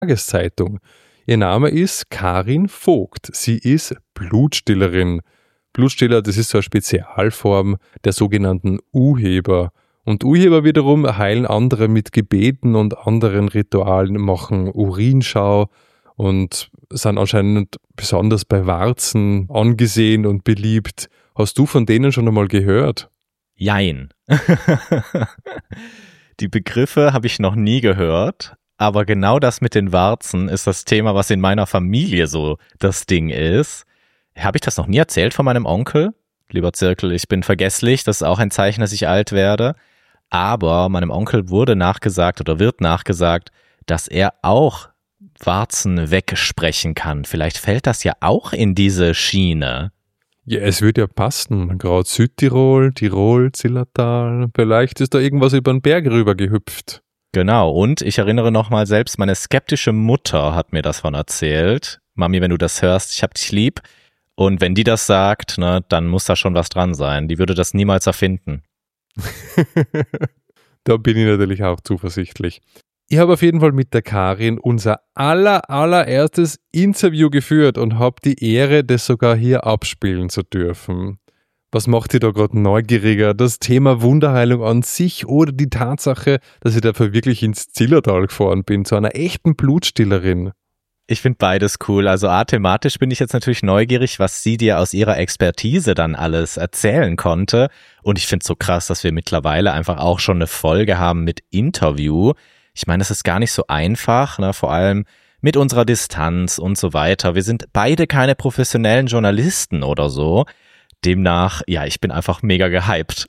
Tageszeitung. Ihr Name ist Karin Vogt. Sie ist Blutstillerin. Blutstiller, das ist so eine Spezialform der sogenannten Urheber. Und Urheber wiederum heilen andere mit Gebeten und anderen Ritualen, machen Urinschau und sind anscheinend besonders bei Warzen angesehen und beliebt. Hast du von denen schon einmal gehört? Jein. Die Begriffe habe ich noch nie gehört, aber genau das mit den Warzen ist das Thema, was in meiner Familie so das Ding ist. Habe ich das noch nie erzählt von meinem Onkel? Lieber Zirkel, ich bin vergesslich, das ist auch ein Zeichen, dass ich alt werde. Aber meinem Onkel wurde nachgesagt oder wird nachgesagt, dass er auch Warzen wegsprechen kann. Vielleicht fällt das ja auch in diese Schiene. Ja, es würde ja passen. Gerade Südtirol, Tirol, Zillertal. Vielleicht ist da irgendwas über den Berg rüber gehüpft. Genau, und ich erinnere nochmal, selbst meine skeptische Mutter hat mir das von erzählt. Mami, wenn du das hörst, ich hab dich lieb. Und wenn die das sagt, ne, dann muss da schon was dran sein. Die würde das niemals erfinden. Da bin ich natürlich auch zuversichtlich. Ich habe auf jeden Fall mit der Karin unser allererstes Interview geführt und habe die Ehre, das sogar hier abspielen zu dürfen. Was macht dich da gerade neugieriger? Das Thema Wunderheilung an sich oder die Tatsache, dass ich dafür wirklich ins Zillertal gefahren bin, zu einer echten Blutstillerin? Ich finde beides cool. Also thematisch bin ich jetzt natürlich neugierig, was sie dir aus ihrer Expertise dann alles erzählen konnte. Und ich finde es so krass, dass wir mittlerweile einfach auch schon eine Folge haben mit Interview. Ich meine, es ist gar nicht so einfach, ne? Vor allem mit unserer Distanz und so weiter. Wir sind beide keine professionellen Journalisten oder so. Demnach, ja, ich bin einfach mega gehypt.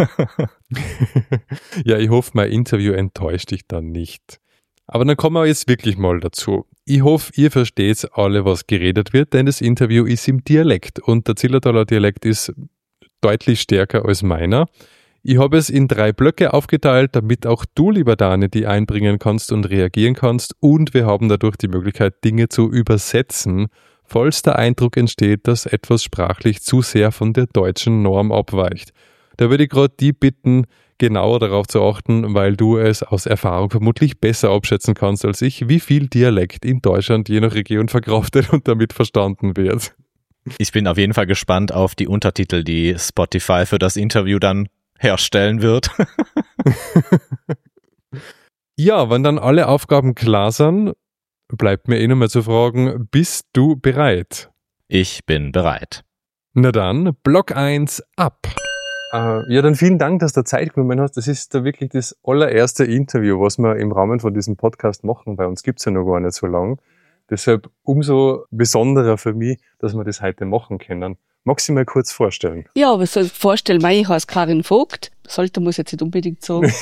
Ja, ich hoffe, mein Interview enttäuscht dich dann nicht. Aber dann kommen wir jetzt wirklich mal dazu. Ich hoffe, ihr versteht alle, was geredet wird, denn das Interview ist im Dialekt und der Zillertaler Dialekt ist deutlich stärker als meiner. Ich habe es in 3 Blöcke aufgeteilt, damit auch du, lieber Dani, die einbringen kannst und reagieren kannst, und wir haben dadurch die Möglichkeit, Dinge zu übersetzen, falls der Eindruck entsteht, dass etwas sprachlich zu sehr von der deutschen Norm abweicht. Da würde ich gerade die bitten, genauer darauf zu achten, weil du es aus Erfahrung vermutlich besser abschätzen kannst als ich, wie viel Dialekt in Deutschland je nach Region verkraftet und damit verstanden wird. Ich bin auf jeden Fall gespannt auf die Untertitel, die Spotify für das Interview dann herstellen wird. Ja, wenn dann alle Aufgaben klar sind, bleibt mir nochmal zu fragen, bist du bereit? Ich bin bereit. Na dann, Block 1 ab. Ja, dann vielen Dank, dass du Zeit genommen hast. Das ist da wirklich das allererste Interview, was wir im Rahmen von diesem Podcast machen. Bei uns gibt's ja noch gar nicht so lang. Deshalb umso besonderer für mich, dass wir das heute machen können. Magst du dir mal kurz vorstellen? Ja, was soll ich vorstellen? Ich heiße Karin Vogt. Sollte, muss ich jetzt nicht unbedingt sagen.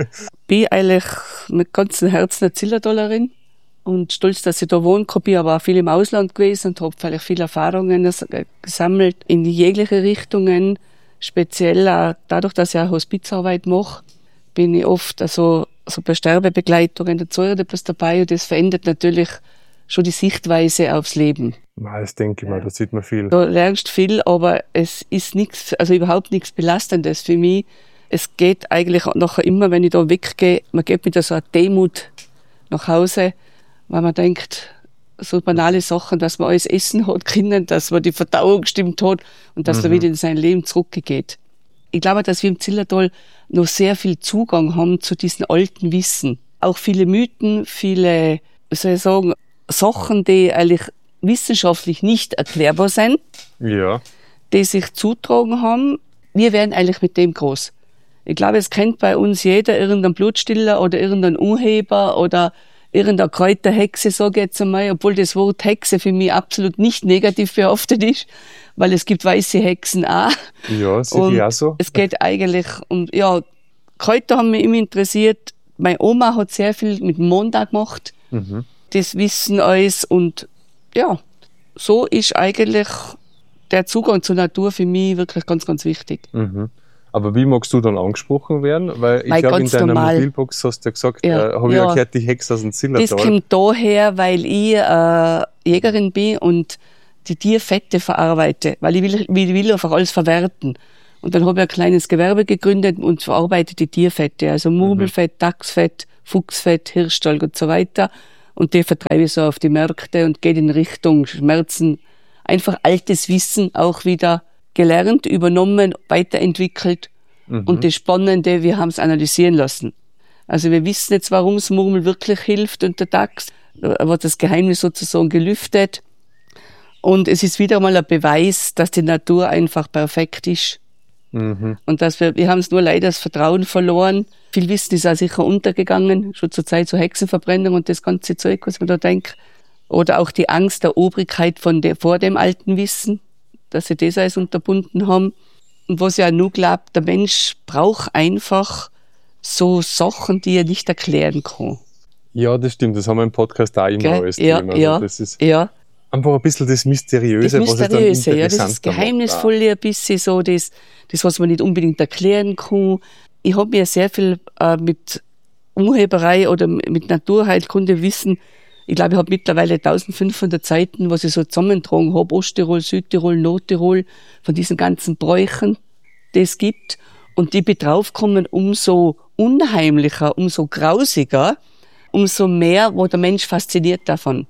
Bin eigentlich mit ganzem Herzen eine Zillertalerin und stolz, dass ich da wohne. Ich bin aber auch viel im Ausland gewesen und habe vielleicht viele Erfahrungen gesammelt in jegliche Richtungen. Speziell auch dadurch, dass ich auch Hospizarbeit mache, bin ich oft so bei Sterbebegleitungen dazu etwas dabei, und das verändert natürlich schon die Sichtweise aufs Leben. Das denke ich mal, da sieht man viel. Du lernst viel, aber es ist nichts, also überhaupt nichts Belastendes für mich. Es geht eigentlich nachher immer, wenn ich da weggehe, man geht mit so einer Demut nach Hause, weil man denkt, so banale Sachen, dass man alles essen hat können, dass man die Verdauung gestimmt hat und dass er wieder in sein Leben zurückgeht. Ich glaube, dass wir im Zillertal noch sehr viel Zugang haben zu diesen alten Wissen. Auch viele Mythen, viele, wie soll ich sagen, Sachen, die eigentlich wissenschaftlich nicht erklärbar sind, Ja. die sich zutragen haben. Wir werden eigentlich mit dem groß. Ich glaube, es kennt bei uns jeder irgendeinen Blutstiller oder irgendeinen Urheber oder irgendeine Kräuterhexe, sage ich jetzt einmal, obwohl das Wort Hexe für mich absolut nicht negativ behaftet ist, weil es gibt weiße Hexen auch. Ja, sehe ich auch so. Es geht eigentlich um, ja, Kräuter haben mich immer interessiert. Meine Oma hat sehr viel mit Montag gemacht. Das Wissen alles, und ja, so ist eigentlich der Zugang zur Natur für mich wirklich ganz, ganz wichtig. Aber wie magst du dann angesprochen werden? Weil ich Weil glaube, in ganz deiner normal. Mobilbox hast du ja gesagt, Ja, habe ich ja. ja gehört, die Hexe aus dem Das Zillertal. kommt daher, weil ich Jägerin bin und die Tierfette verarbeite, weil ich will einfach alles verwerten. Und dann habe ich ein kleines Gewerbe gegründet und verarbeite die Tierfette, also Murmelfett, Dachsfett, Fuchsfett, Hirschstall und so weiter. und die vertreibe ich so auf die Märkte und geht in Richtung Schmerzen. Einfach altes Wissen auch wieder gelernt, übernommen, weiterentwickelt. Und das Spannende, wir haben es analysieren lassen. Also wir wissen jetzt, warum das Murmel wirklich hilft und der Dachs, aber das Geheimnis sozusagen gelüftet. Und es ist wieder mal ein Beweis, dass die Natur einfach perfekt ist. Und dass wir haben es nur leider das Vertrauen verloren. Viel Wissen ist auch sicher untergegangen, schon zur Zeit zur Hexenverbrennung und das ganze Zeug, was man da denkt. Oder auch die Angst der Obrigkeit vor dem alten Wissen, dass sie das alles unterbunden haben. Und was ich auch nur glaube, der Mensch braucht einfach so Sachen, die er nicht erklären kann. Ja, das stimmt. Das haben wir im Podcast auch immer als Thema. Ja, das ist einfach ein bisschen das Mysteriöse, was es dann interessant das Geheimnisvolle, ein bisschen so das, was man nicht unbedingt erklären kann. Ich habe mir sehr viel mit Urheberei oder mit Naturheilkunde Wissen, ich glaube, ich habe mittlerweile 1500 Seiten, was ich so zusammentragen habe, Osttirol, Südtirol, Nordtirol, von diesen ganzen Bräuchen, die es gibt. Und die draufkommen, umso unheimlicher, umso grausiger, umso mehr, wo der Mensch fasziniert davon.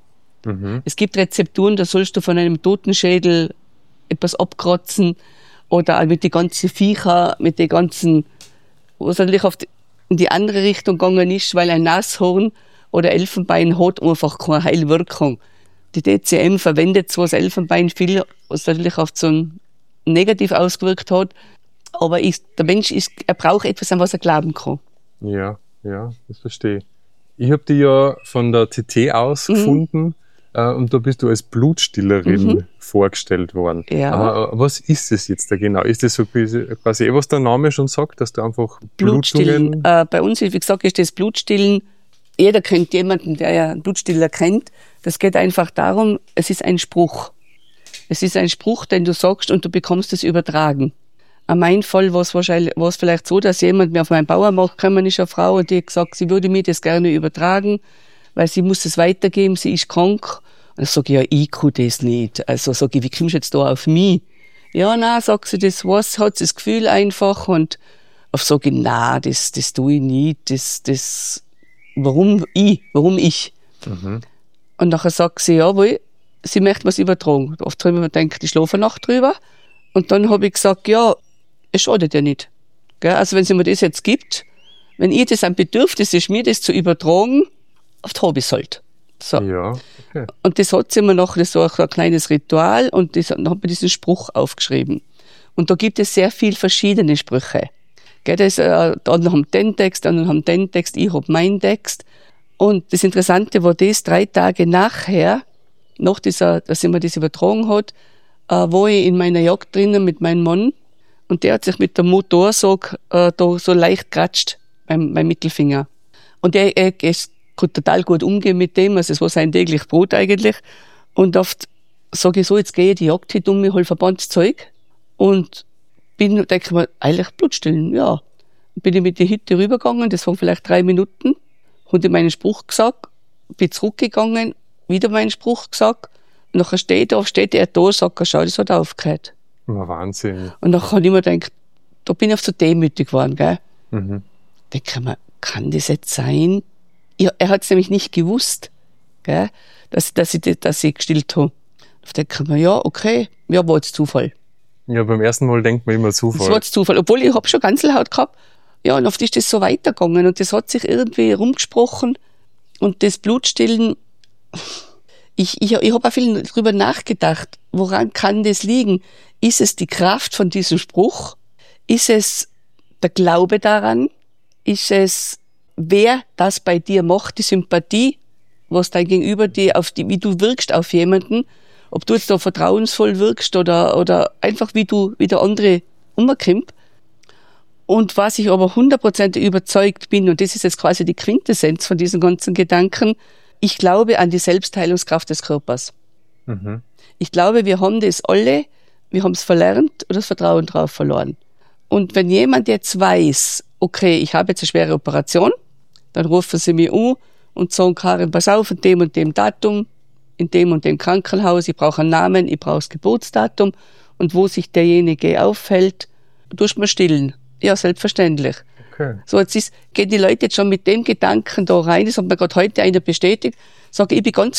Es gibt Rezepturen, da sollst du von einem Totenschädel etwas abkratzen oder auch mit den ganzen Viecher, mit den ganzen, was natürlich in die andere Richtung gegangen ist, weil ein Nashorn oder Elfenbein hat einfach keine Heilwirkung. Die DCM verwendet zwar das Elfenbein viel, was natürlich auf so ein negativ ausgewirkt hat, aber der Mensch er braucht etwas, an was er glauben kann. Ja, das verstehe ich. Ich habe die ja von der CT aus gefunden und da bist du als Blutstillerin vorgestellt worden. Ja. Aber was ist das jetzt da genau? Ist das so quasi was der Name schon sagt, dass du einfach Blutstillen? Bei uns, wie gesagt, ist das Blutstillen. Jeder kennt jemanden, der ja einen Blutstiller kennt. Das geht einfach darum, es ist ein Spruch. Es ist ein Spruch, den du sagst und du bekommst es übertragen. An meinem Fall war es vielleicht so, dass jemand mir auf meinen Bauernmarkt gekommen ist, eine Frau, und die hat gesagt, sie würde mir das gerne übertragen, weil sie muss es weitergeben, sie ist krank. Und dann sage ich, ja, ich kann das nicht. Also sage ich, wie kommst du jetzt da auf mich? Ja, nein, sagt sie, das hat sie das Gefühl einfach. Und auf sage ich, nein, das tue ich nicht, warum ich? Und nachher sagt sie, jawohl, sie möchte was übertragen. Oft habe ich mir gedacht, ich schlafe eine Nacht drüber. Und dann habe ich gesagt, ja, es schadet ja nicht. Gell? Also wenn sie mir das jetzt gibt, wenn ihr das ein Bedürfnis ist, mir das zu übertragen, oft habe ich es halt. So. Ja, okay. Und das hat sie mir noch, das war auch ein kleines Ritual, und dann hat mir diesen Spruch aufgeschrieben. Und da gibt es sehr viel verschiedene Sprüche. Gell? Da ist, andere haben den Text, andere haben den Text, ich habe meinen Text. Und das Interessante war das, 3 Tage nachher, dass sie mir das übertragen hat, war ich in meiner Jagd drinnen mit meinem Mann, und der hat sich mit der Motorsag da so leicht geratscht beim Mittelfinger. Und er konnte total gut umgehen mit dem, also es war sein täglich Brot eigentlich. Und oft sage ich so, jetzt gehe ich die Jagd hin um, ich hol Verbandszeug und denke mir, eigentlich Blutstillen, ja. Bin ich mit der Hütte rübergegangen, das waren vielleicht 3 Minuten, habe meinen Spruch gesagt, bin zurückgegangen, wieder meinen Spruch gesagt, und nachher steht er da, sagt er, schau, das hat aufgehört. Wahnsinn. Und dann habe ich mir gedacht, da bin ich auf so demütig geworden, gell. Denke ich mir, kann das jetzt sein? Er hat es nämlich nicht gewusst, gell, dass ich gestillt habe. Da denke ich mir, ja, okay, ja, war jetzt Zufall. Ja, beim ersten Mal denkt man immer Zufall. Das war jetzt Zufall, obwohl ich habe schon Gänsehaut gehabt. Ja, und oft ist das so weitergegangen und das hat sich irgendwie rumgesprochen. Und das Blutstillen, ich habe auch viel drüber nachgedacht, woran kann das liegen? Ist es die Kraft von diesem Spruch? Ist es der Glaube daran? Ist es, wer das bei dir macht, die Sympathie, was dein Gegenüber wie du wirkst auf jemanden, ob du jetzt da vertrauensvoll wirkst oder einfach wie der andere umkommt. Und was ich aber 100% überzeugt bin, und das ist jetzt quasi die Quintessenz von diesen ganzen Gedanken, ich glaube an die Selbstheilungskraft des Körpers. Ich glaube, wir haben das alle, wir haben es verlernt oder das Vertrauen drauf verloren. Und wenn jemand jetzt weiß, okay, ich habe jetzt eine schwere Operation, dann rufen sie mich an und sagen, Karin, pass auf, in dem und dem Datum, in dem und dem Krankenhaus, ich brauche einen Namen, ich brauche das Geburtsdatum und wo sich derjenige aufhält, tust du mir stillen. Ja, selbstverständlich. Okay. So, gehen die Leute jetzt schon mit dem Gedanken da rein, das hat mir gerade heute einer bestätigt, sage ich bin ganz